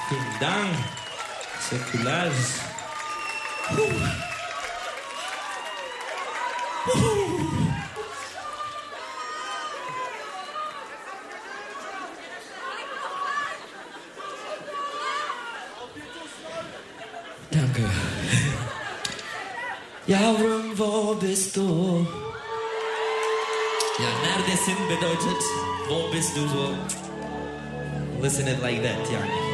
Vielen Dank. Säkulars. Danke. Yavrum, wo bist du? Ja, neredesin bedeutet, wo bist du so? Listen it like that, yani.